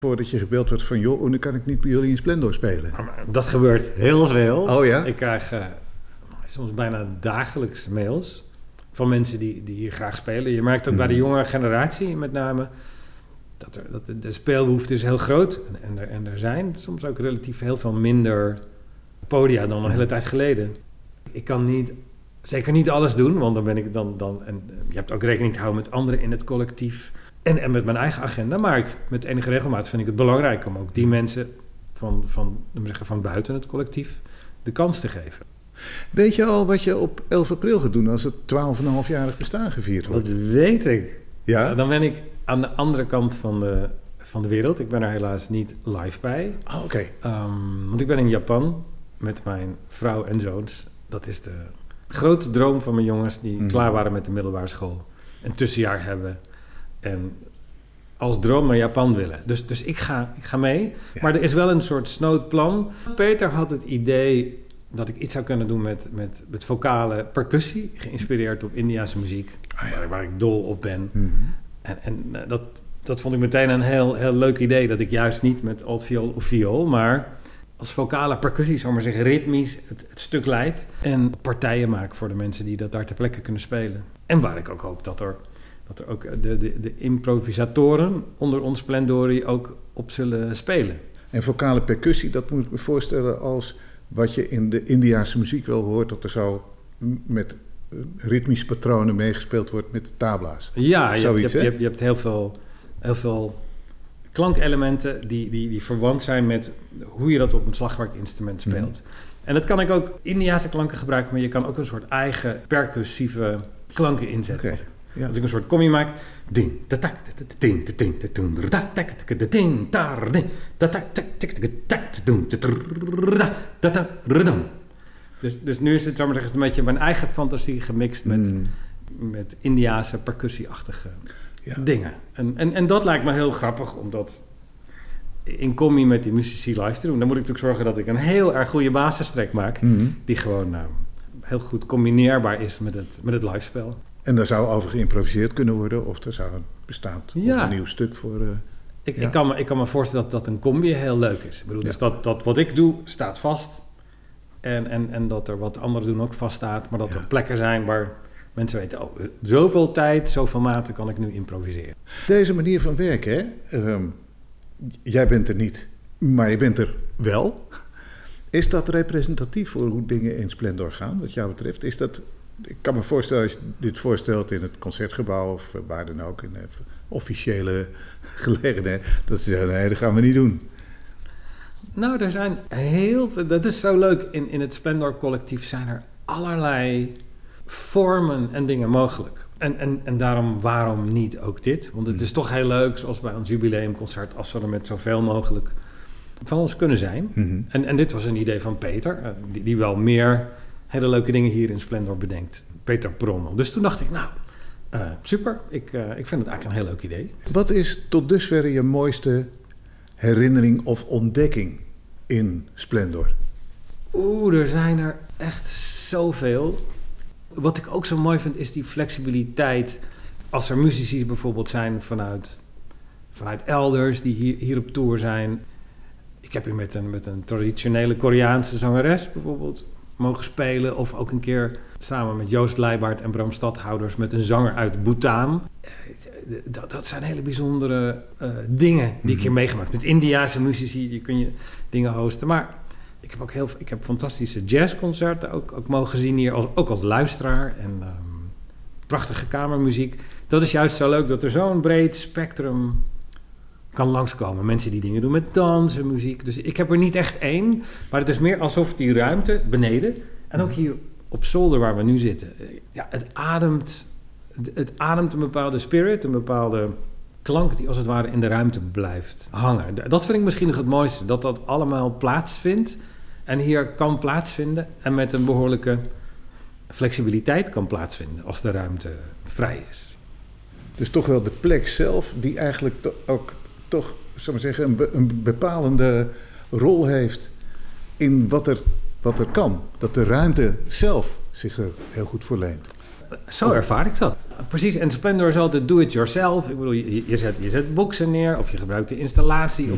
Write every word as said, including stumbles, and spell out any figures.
voordat je gebeld wordt van, joh, nu kan ik niet bij jullie in Splendor spelen? Maar dat gebeurt heel veel. Oh ja? Ik krijg uh, soms bijna dagelijks mails van mensen die, die hier graag spelen. Je merkt ook mm. bij de jongere generatie met name dat, er, dat de, de speelbehoefte is heel groot. En, en, er, en er zijn soms ook relatief heel veel minder podia dan een hele tijd geleden. Ik kan niet, zeker niet alles doen, want dan ben ik dan... dan en je hebt ook rekening te houden met anderen in het collectief. En, en met mijn eigen agenda. Maar ik, met enige regelmaat vind ik het belangrijk om ook die mensen van, van, zeggen, van buiten het collectief de kans te geven. Weet je al wat je op elf april gaat doen als het twaalf en een half-jarig bestaan gevierd wordt? Dat weet ik. Ja? Dan ben ik aan de andere kant van de, van de wereld. Ik ben er helaas niet live bij. Oh, oké. Okay. Um, want ik ben in Japan met mijn vrouw en zoons. Dat is de grote droom van mijn jongens die mm. klaar waren met de middelbare school. Een tussenjaar hebben. En als droom naar Japan willen. Dus, dus ik, ga, ik ga mee. Ja. Maar er is wel een soort snoodplan. Peter had het idee dat ik iets zou kunnen doen met, met, met vocale percussie. Geïnspireerd op Indiase muziek. Ah, ja. waar, waar ik dol op ben. Mm-hmm. En, en dat, dat vond ik meteen een heel, heel leuk idee. Dat ik juist niet met altviool of viool, maar als vocale percussie, zou maar zeggen, ritmisch het, het stuk leidt. En partijen maak voor de mensen die dat daar ter plekke kunnen spelen. En waar ik ook hoop dat er... dat er ook de, de, de improvisatoren onder ons Splendori ook op zullen spelen. En vocale percussie, dat moet ik me voorstellen als wat je in de Indiase muziek wel hoort, dat er zo met ritmische patronen meegespeeld wordt met de tabla's. Ja, je, Zoiets, hebt, je, hebt, je hebt heel veel, heel veel klankelementen die, die, die verwant zijn met hoe je dat op een slagwerkinstrument speelt. Mm. En dat kan ik ook Indiase klanken gebruiken, maar je kan ook een soort eigen percussieve klanken inzetten. Okay. Ja. Als ik een soort commie maak. Ding, tatak, ding, ding, ding, tatak, ding, tar, ding, tatak, ding, Dus dus nu is het, zou maar zeggen, een beetje mijn eigen fantasie gemixt met, mm. met Indiase percussieachtige ja. dingen. En, en, en dat lijkt me heel grappig, omdat in commie met die muzici live te doen, dan moet ik natuurlijk zorgen dat ik een heel erg goede basistrack maak, mm. die gewoon uh, heel goed combineerbaar is met het, met het livespel. En daar zou over geïmproviseerd kunnen worden, of er zou een bestaand ja. of een nieuw stuk voor... Uh, ik, ja. ik, kan me, ik kan me voorstellen dat, dat een combi heel leuk is. Ik bedoel, ja. Dus dat, dat wat ik doe, staat vast. En, en, en dat er wat anderen doen ook vaststaat. Maar dat ja. er plekken zijn waar mensen weten... oh, zoveel tijd, zoveel maten kan ik nu improviseren. Deze manier van werken, hè? Um, jij bent er niet, maar je bent er wel. Is dat representatief voor hoe dingen in Splendor gaan, wat jou betreft? Is dat... Ik kan me voorstellen, als je dit voorstelt in het Concertgebouw of waar dan ook, in officiële gelegenheden, dat ze zeggen, nee, dat gaan we niet doen. Nou, er zijn heel veel, dat is zo leuk, in, in het Splendor collectief zijn er allerlei vormen en dingen mogelijk. En, en, en daarom, waarom niet ook dit? Want het is toch heel leuk, zoals bij ons jubileumconcert, als we er met zoveel mogelijk van ons kunnen zijn. Mm-hmm. En, en dit was een idee van Peter, die, die wel meer... hele leuke dingen hier in Splendor bedenkt. Peter Prommel. Dus toen dacht ik, nou, uh, super. Ik, uh, ik vind het eigenlijk een heel leuk idee. Wat is tot dusver je mooiste herinnering of ontdekking in Splendor? Oeh, er zijn er echt zoveel. Wat ik ook zo mooi vind, is die flexibiliteit. Als er muzici bijvoorbeeld zijn vanuit, vanuit elders die hier, hier op tour zijn. Ik heb hier met een, met een traditionele Koreaanse zangeres bijvoorbeeld mogen spelen. Of ook een keer samen met Joost Leijbaert en Bram Stadhouders met een zanger uit Bhutan. Dat, dat zijn hele bijzondere uh, dingen die mm-hmm. ik hier meegemaakt. Met Indiase muzici, je kun je dingen hosten. Maar ik heb ook heel ik heb fantastische jazzconcerten ook, ook mogen zien hier, als, ook als luisteraar. En um, prachtige kamermuziek. Dat is juist zo leuk dat er zo'n breed spectrum kan langskomen. Mensen die dingen doen met dans en muziek. Dus ik heb er niet echt één. Maar het is meer alsof die ruimte beneden en ook hier op zolder waar we nu zitten. Ja, het ademt, het ademt een bepaalde spirit, een bepaalde klank die als het ware in de ruimte blijft hangen. Dat vind ik misschien nog het mooiste. Dat dat allemaal plaatsvindt en hier kan plaatsvinden en met een behoorlijke flexibiliteit kan plaatsvinden als de ruimte vrij is. Dus toch wel de plek zelf die eigenlijk to- ook toch, zou ik zeggen, een, be- een bepalende rol heeft in wat er, wat er kan. Dat de ruimte zelf zich er heel goed voor leent. Zo ervaar ik dat. Precies, en Splendor is altijd do-it-yourself. Ik bedoel, je, je, zet, je zet boxen neer of je gebruikt de installatie of